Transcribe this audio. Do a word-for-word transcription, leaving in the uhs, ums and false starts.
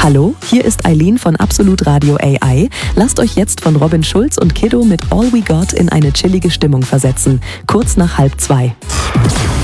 Hallo, hier ist Eileen von Absolut Radio A I. Lasst euch jetzt von Robin Schulz und Kiddo mit All We Got in eine chillige Stimmung versetzen. Kurz nach halb zwei.